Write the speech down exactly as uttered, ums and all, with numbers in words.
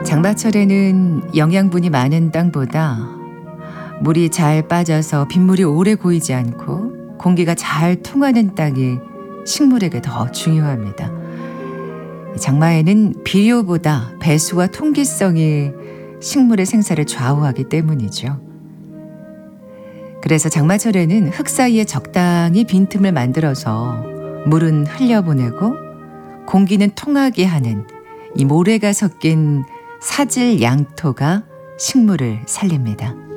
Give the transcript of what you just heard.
장마철에는 영양분이 많은 땅보다 물이 잘 빠져서 빗물이 오래 고이지 않고 공기가 잘 통하는 땅이 식물에게 더 중요합니다. 장마에는 비료보다 배수와 통기성이 식물의 생사를 좌우하기 때문이죠. 그래서 장마철에는 흙 사이에 적당히 빈틈을 만들어서 물은 흘려보내고 공기는 통하게 하는 이 모래가 섞인 사질 양토가 식물을 살립니다.